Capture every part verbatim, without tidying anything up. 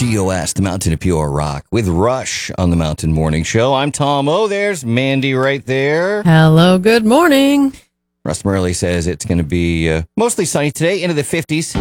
T O S, the Mountain of Pure Rock, with Rush on the Mountain Morning Show. I'm Tom O. There's Mandy right there. Hello, good morning. Russ Murley says it's going to be uh, mostly sunny today, into the fifties.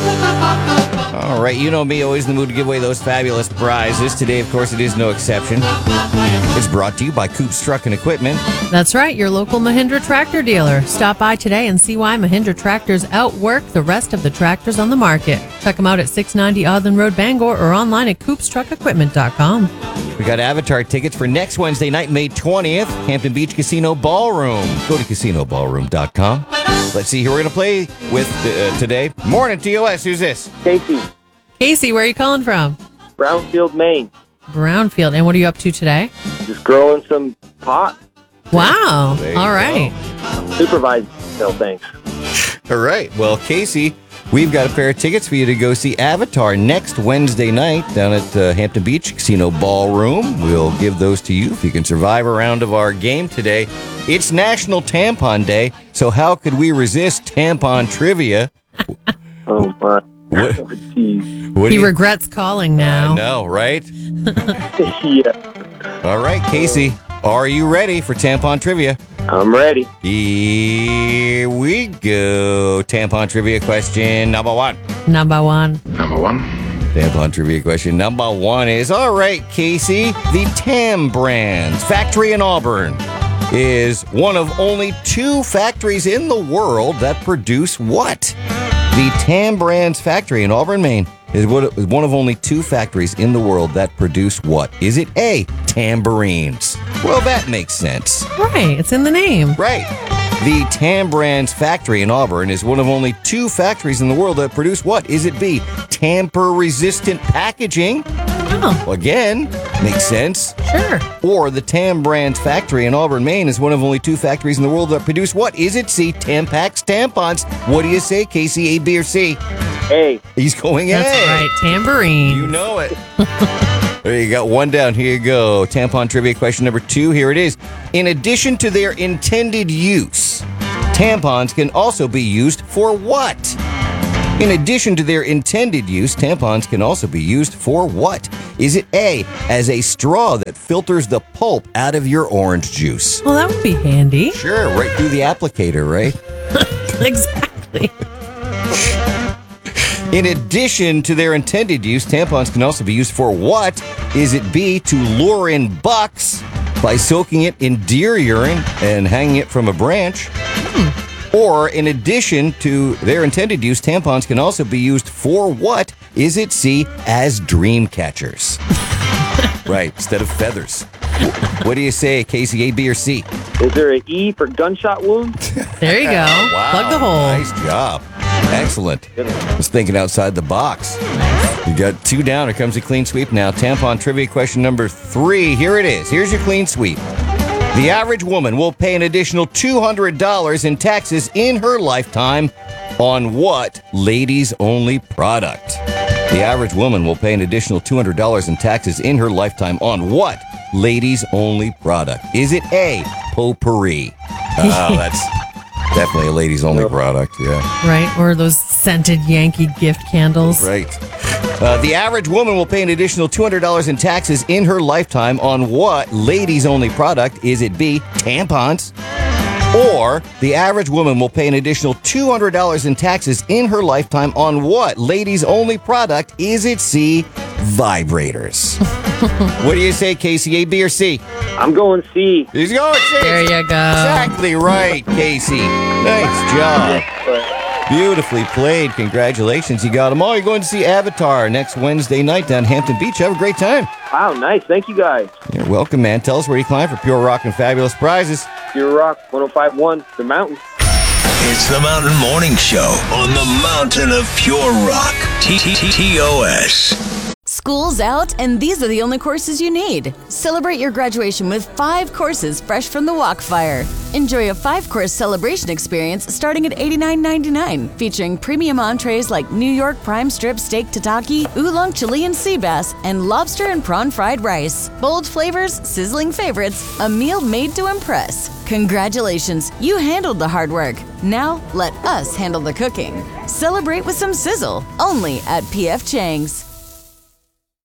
All right, you know me, always in the mood to give away those fabulous prizes. Today, of course, it is no exception. It's brought to you by Coops Truck and Equipment. That's right, your local Mahindra tractor dealer. Stop by today and see why Mahindra tractors outwork the rest of the tractors on the market. Check them out at six ninety Odland Road, Bangor, or online at coops truck equipment dot com. We got Avatar tickets for next Wednesday night, May twentieth, Hampton Beach Casino Ballroom. Go to casino ballroom dot com. Let's see who we're going to play with uh, today. Morning, T O S. Who's this? Casey, Casey, where are you calling from? Brownfield, Maine. Brownfield. And what are you up to today? Just growing some pot. Wow. There you All right. Supervised, no thanks. All right. Well, Casey, we've got a pair of tickets for you to go see Avatar next Wednesday night down at uh, Hampton Beach Casino Ballroom. We'll give those to you if you can survive a round of our game today. It's National Tampon Day, so how could we resist tampon trivia? Oh, my. What, Oh, geez. what do He you- regrets calling now. I know, right? Yeah, All right, Casey, are you ready for tampon trivia? I'm ready. Here we go. Tampon trivia question number one. Number one. Number one. Tampon trivia question number one is, all right, Casey, the Tam Brands factory in Auburn is one of only two factories in the world that produce what? The Tam Brands factory in Auburn, Maine is one of only two factories in the world that produce what? Is it A, tambourines? Well, that makes sense. Right, it's in the name. Right. The Tam Brands factory in Auburn is one of only two factories in the world that produce what? Is it B, tamper-resistant packaging? Oh, Again, makes sense. sure. Or the Tam Brands factory in Auburn, Maine is one of only two factories in the world that produce what? Is it C, Tampax tampons? What do you say, Casey, A, B, or C? Hey, He's going That's A. right, tambourine. You know it. There you got one down. Here you go. Tampon trivia question number two. Here it is. In addition to their intended use, tampons can also be used for what? In addition to their intended use, tampons can also be used for what? Is it A, as a straw that filters the pulp out of your orange juice? Well, that would be handy. Sure, right through the applicator, right? Exactly. In addition to their intended use, tampons can also be used for what? Is it B, to lure in bucks by soaking it in deer urine and hanging it from a branch? Hmm. Or, in addition to their intended use, tampons can also be used for what? Is it C, as dream catchers? Right, instead of feathers. What do you say, Casey, A, B, or C? is there an E for gunshot wound? There you go. Wow, Plug the hole. Nice job. Excellent. Just thinking outside the box. You got two down. Here comes a clean sweep now. Tampon trivia question number three. Here it is. Here's your clean sweep. The average woman will pay an additional two hundred dollars in taxes in her lifetime on what ladies-only product? The average woman will pay an additional two hundred dollars in taxes in her lifetime on what ladies-only product? Is it A, potpourri? Oh, that's definitely a ladies-only product, yeah. Right, or those scented Yankee gift candles. Right. Uh, the average woman will pay an additional two hundred dollars in taxes in her lifetime on what ladies-only product? Is it B, tampons? Or the average woman will pay an additional two hundred dollars in taxes in her lifetime on what ladies-only product? Is it C, vibrators? What do you say, Casey, A, B, or C? I'm going C. He's going C. There you go. Exactly right, Casey. Nice job. Beautifully played. Congratulations. You got them all. You're going to see Avatar next Wednesday night down Hampton Beach. Have a great time. Wow, nice. Thank you, guys. You're welcome, man. Tell us where you climb for pure rock and fabulous prizes. Pure Rock one oh five point one, The Mountain. It's the Mountain Morning Show on the Mountain of Pure Rock. T T T O S. School's out, and these are the only courses you need. Celebrate your graduation with five courses fresh from the Walkfire. Enjoy a five-course celebration experience starting at eighty-nine ninety-nine, featuring premium entrees like New York prime strip steak tataki, oolong Chilean sea bass, and lobster and prawn fried rice. Bold flavors, sizzling favorites, a meal made to impress. Congratulations, you handled the hard work. Now, let us handle the cooking. Celebrate with some sizzle, only at P F Chang's.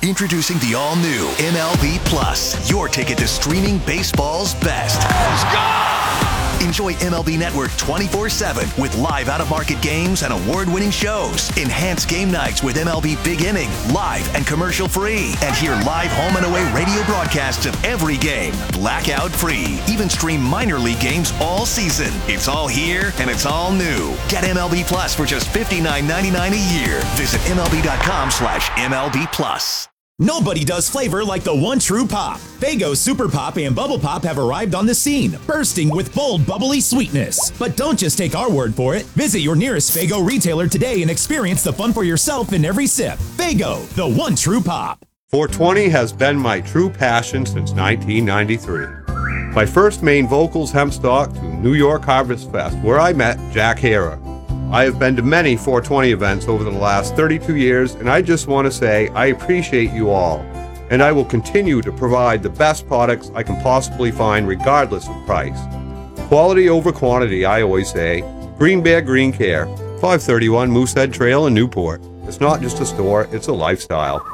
Introducing the all-new M L B Plus, your ticket to streaming baseball's best. Let's go! Enjoy M L B Network twenty-four seven with live out-of-market games and award-winning shows. Enhance game nights with M L B Big Inning, live and commercial-free. And hear live home and away radio broadcasts of every game, blackout-free. Even stream minor league games all season. It's all here and it's all new. Get M L B Plus for just fifty-nine ninety-nine a year. Visit MLB.com slash MLB Plus. Nobody does flavor like the one true pop. Faygo Super Pop and Bubble Pop have arrived on the scene, bursting with bold, bubbly sweetness. But don't just take our word for it. Visit your nearest Faygo retailer today and experience the fun for yourself in every sip. Faygo, the one true pop. four twenty has been my true passion since nineteen ninety-three. My first main vocals hemp stock to New York Harvest Fest, where I met Jack Hara. I have been to many four twenty events over the last thirty-two years, and I just want to say I appreciate you all, and I will continue to provide the best products I can possibly find regardless of price. Quality over quantity, I always say. Green Bear Green Care, five thirty-one Moosehead Trail in Newport. It's not just a store, it's a lifestyle.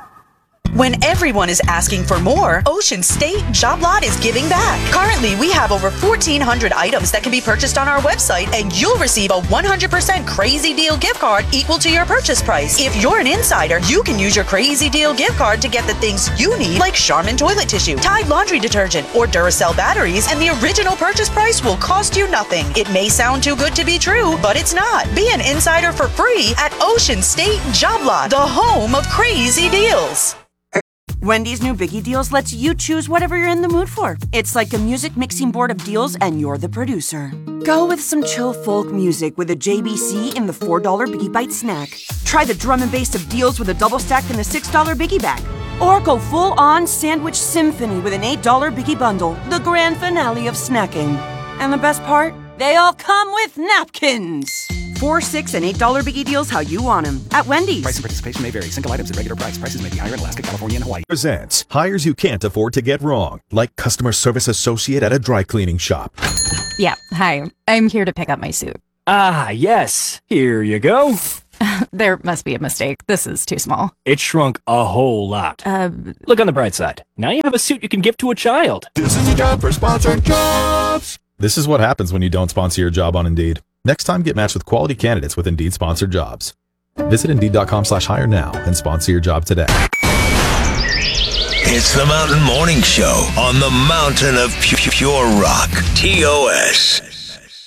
When everyone is asking for more, Ocean State Job Lot is giving back. Currently, we have over fourteen hundred items that can be purchased on our website, and you'll receive a one hundred percent Crazy Deal gift card equal to your purchase price. If you're an insider, you can use your Crazy Deal gift card to get the things you need, like Charmin toilet tissue, Tide laundry detergent, or Duracell batteries, and the original purchase price will cost you nothing. It may sound too good to be true, but it's not. Be an insider for free at Ocean State Job Lot, the home of crazy deals. Wendy's new Biggie Deals lets you choose whatever you're in the mood for. It's like a music mixing board of deals, and you're the producer. Go with some chill folk music with a J B C in the four dollar Biggie Bite snack. Try the drum and bass of deals with a double stack in the six dollar Biggie Bag. Or go full-on sandwich symphony with an eight dollar Biggie Bundle, the grand finale of snacking. And the best part? They all come with napkins. Four, six, and eight dollar Biggie Deals how you want them at Wendy's. Price and participation may vary. Single items at regular price. Prices may be higher in Alaska, California, and Hawaii. Presents hires you can't afford to get wrong, like customer service associate at a dry cleaning shop. Yeah, hi. I'm here to pick up my suit. Ah, yes. Here you go. There must be a mistake. This is too small. It shrunk a whole lot. Uh, Look on the bright side. Now you have a suit you can give to a child. This is a job for sponsored jobs. This is what happens when you don't sponsor your job on Indeed. Next time, get matched with quality candidates with Indeed sponsored jobs. Visit Indeed.com slash hire now and sponsor your job today. It's the Mountain Morning Show on the Mountain of Pure Rock. T O S.